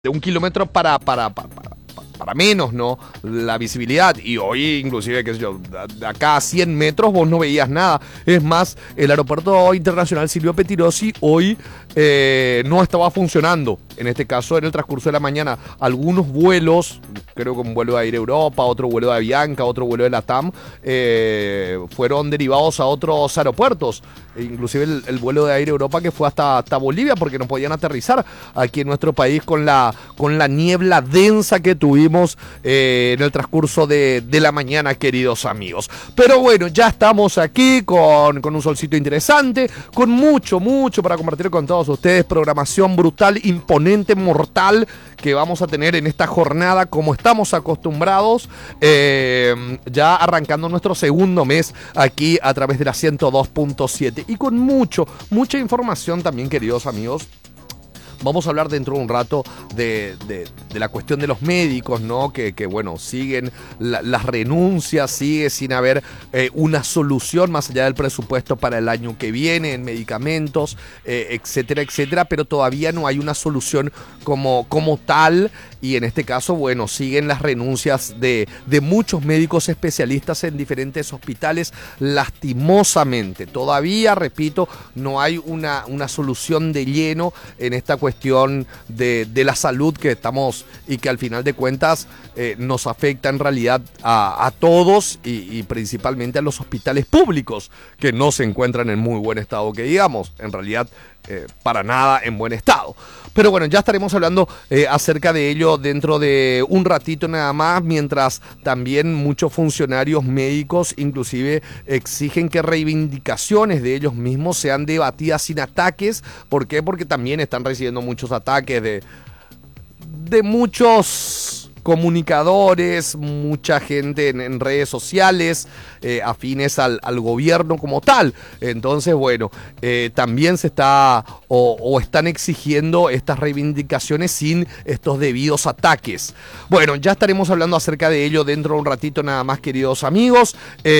de 1 kilómetro para menos, ¿no? La visibilidad. Y hoy, inclusive, qué sé yo, de acá a 100 metros vos no veías nada. Es más, el aeropuerto internacional Silvio Pettirossi hoy no estaba funcionando. En este caso, en el transcurso de la mañana, algunos vuelos, creo que un vuelo de Air Europa, otro vuelo de Avianca, otro vuelo de LATAM, fueron derivados a otros aeropuertos. Inclusive el vuelo de Air Europa que fue hasta Bolivia, porque no podían aterrizar aquí en nuestro país con la niebla densa que tuvimos en el transcurso de la mañana, queridos amigos. Pero bueno, ya estamos aquí con un solcito interesante, con mucho para compartir con todos ustedes. Programación brutal, imponente, mortal que vamos a tener en esta jornada, como estamos acostumbrados, ya arrancando nuestro segundo mes aquí a través de la 102.7 y con mucha información también, queridos amigos. Vamos a hablar dentro de un rato de la cuestión de los médicos, ¿no? Que bueno, siguen las renuncias, sigue sin haber una solución más allá del presupuesto para el año que viene en medicamentos, etcétera, pero todavía no hay una solución como tal. Y en este caso, bueno, siguen las renuncias de muchos médicos especialistas en diferentes hospitales, lastimosamente. Todavía, repito, no hay una solución de lleno en esta cuestión de la salud que estamos y que al final de cuentas nos afecta en realidad a todos y principalmente a los hospitales públicos que no se encuentran en muy buen estado, que digamos, en realidad para nada en buen estado. Pero bueno, ya estaremos hablando acerca de ello dentro de un ratito nada más, mientras también muchos funcionarios médicos inclusive exigen que reivindicaciones de ellos mismos sean debatidas sin ataques. ¿Por qué? Porque también están recibiendo muchos ataques de muchos comunicadores, mucha gente en redes sociales afines al gobierno como tal. Entonces, bueno, también se está o están exigiendo estas reivindicaciones sin estos debidos ataques. Bueno, ya estaremos hablando acerca de ello dentro de un ratito nada más, queridos amigos.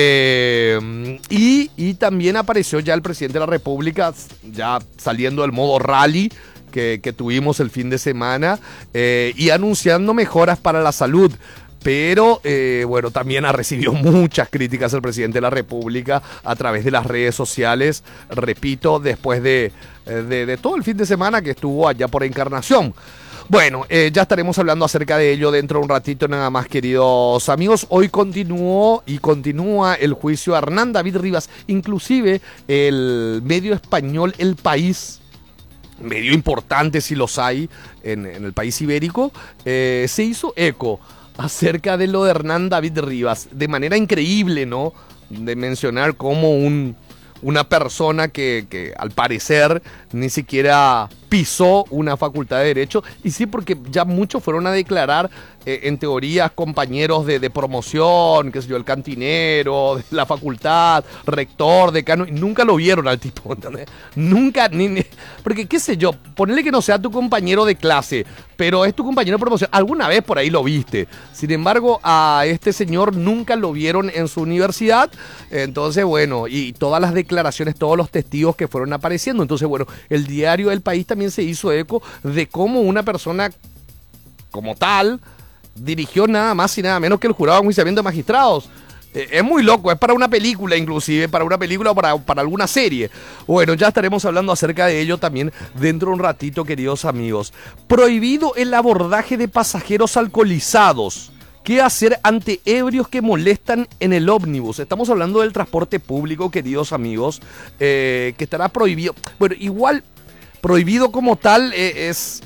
Y también apareció ya el presidente de la República, ya saliendo del modo rally que tuvimos el fin de semana y anunciando mejoras para la salud. Pero, bueno, también ha recibido muchas críticas el presidente de la República a través de las redes sociales, repito, después de todo el fin de semana que estuvo allá por Encarnación. Bueno, ya estaremos hablando acerca de ello dentro de un ratito nada más, queridos amigos. Hoy continúa el juicio a Hernán David Rivas. Inclusive el medio español El País, medio importante si los hay en el país ibérico, se hizo eco acerca de lo de Hernán David Rivas, de manera increíble, ¿no? De mencionar como una persona que al parecer ni siquiera pisó una facultad de Derecho, y sí, porque ya muchos fueron a declarar, en teoría, compañeros de promoción, qué sé yo, el cantinero, de la facultad, rector, decano, y nunca lo vieron al tipo, ¿entendés? Nunca, porque qué sé yo, ponele que no sea tu compañero de clase, pero es tu compañero de promoción, alguna vez por ahí lo viste. Sin embargo, a este señor nunca lo vieron en su universidad. Entonces, bueno, y todas las declaraciones, todos los testigos que fueron apareciendo. Entonces, bueno, el diario El País también se hizo eco de cómo una persona como tal dirigió nada más y nada menos que el jurado de enjuiciamiento de magistrados. Es muy loco, es para una película, inclusive, para una película o para alguna serie. Bueno, ya estaremos hablando acerca de ello también dentro de un ratito, queridos amigos. Prohibido el abordaje de pasajeros alcoholizados. ¿Qué hacer ante ebrios que molestan en el ómnibus? Estamos hablando del transporte público, queridos amigos, que estará prohibido. Bueno, igual, prohibido como tal es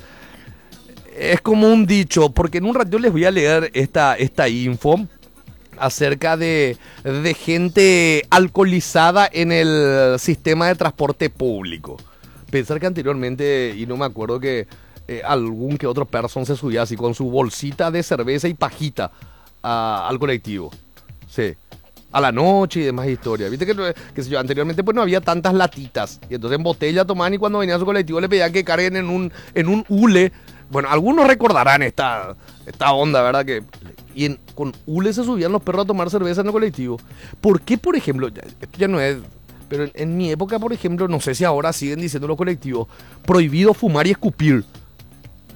como un dicho, porque en un rato les voy a leer esta info acerca de gente alcoholizada en el sistema de transporte público. Pensar que anteriormente, y no me acuerdo que algún que otro person se subía así con su bolsita de cerveza y pajita al colectivo. Sí. A la noche y demás historias. Viste que sé yo, anteriormente pues no había tantas latitas. Y entonces en botella tomaban, y cuando venía a su colectivo le pedían que carguen en un hule. Bueno, algunos recordarán esta onda, ¿verdad? Con hule se subían los perros a tomar cerveza en el colectivo. ¿Por qué, por ejemplo? Esto ya no es... Pero en mi época, por ejemplo, no sé si ahora siguen diciendo los colectivos, prohibido fumar y escupir.